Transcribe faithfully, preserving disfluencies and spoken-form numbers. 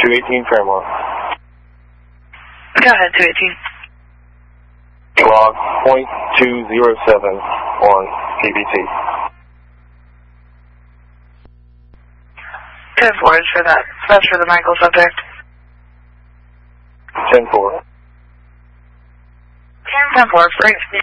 two eighteen Fairmont. Go ahead, two eighteen. Log point two zero seven on P B T. ten four is for that. That's for the Michael subject. ten four. ten four, bring,